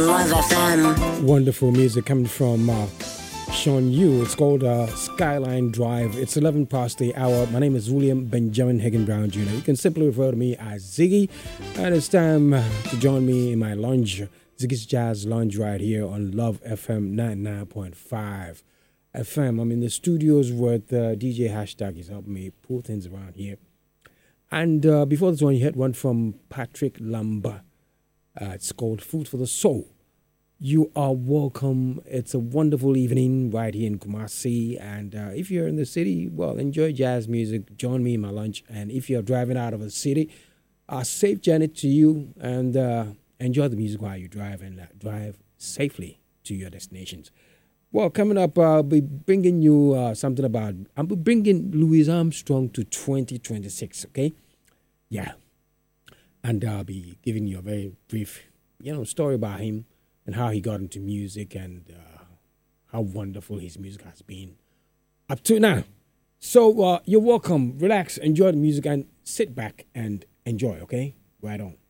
Love FM. Wonderful music coming from Sean Yu. It's called Skyline Drive. It's 11 past the hour. My name is William Benjamin Hagen Brown Jr. You can simply refer to me as Ziggy. And it's time to join me in my lounge, Ziggy's Jazz Lounge, right here on Love FM 99.5 FM. I'm in the studios with DJ Hashtag. He's helping me pull things around here. And before this one, you heard one from Patrick Lamba. It's called Food for the Soul. You are welcome. It's a wonderful evening right here in Kumasi. And if you're in the city, well, enjoy jazz music. Join me in my lunch. And if you're driving out of the city, a safe journey to you. And enjoy the music while you drive and drive safely to your destinations. Well, coming up, I'll be bringing you something about... I'll be bringing Louis Armstrong to 2026, okay? Yeah. And I'll be giving you a very brief, story about him and how he got into music and how wonderful his music has been up to now. So you're welcome. Relax, enjoy the music, and sit back and enjoy, okay? Right on.